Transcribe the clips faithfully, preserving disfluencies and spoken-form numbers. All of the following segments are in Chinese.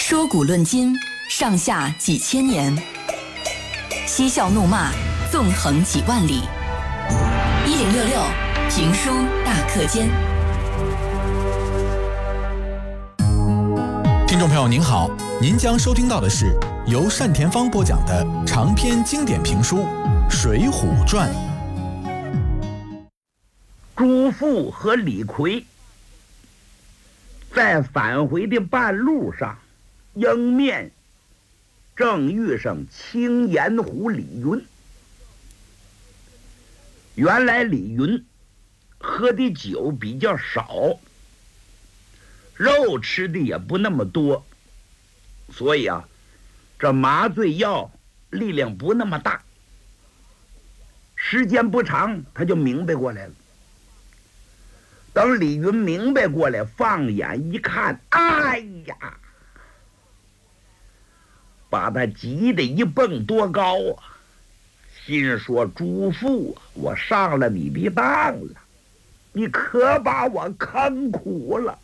说古论今，上下几千年；嬉笑怒骂，纵横几万里。一零六六评书大课间。 听众朋友您好，您将收听到的是由单田芳播讲的长篇经典评书《水浒传》。 朱富和李逵在返回的半路上，迎面正遇上青岩湖李云。原来李云喝的酒比较少，肉吃的也不那么多，所以啊，这麻醉药力量不那么大。时间不长，他就明白过来了。等李云明白过来，放眼一看，哎呀，把他急得一蹦多高啊！心说：朱富啊，我上了你的当了，你可把我坑苦了。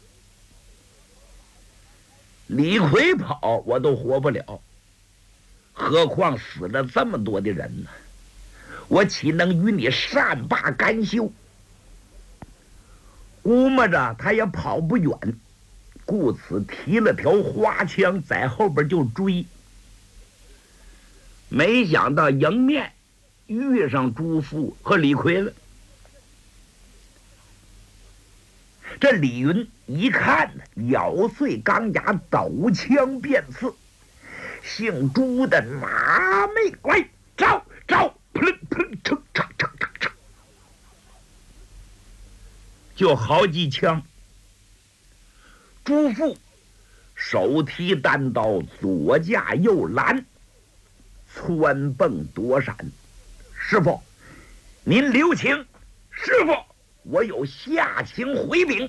李逵跑我都活不了，何况死了这么多的人呢？我岂能与你善罢甘休？估摸着他也跑不远，故此提了条花枪在后边就追。没想到迎面遇上朱富和李逵了。这李云一看，咬碎钢牙，抖枪便刺。姓朱的拿妹来，招招，扑棱扑棱，哧哧哧哧哧，就好几枪。朱富手提单刀，左架右拦，窜蹦躲闪。师傅，您留情。师傅，我有下情回禀。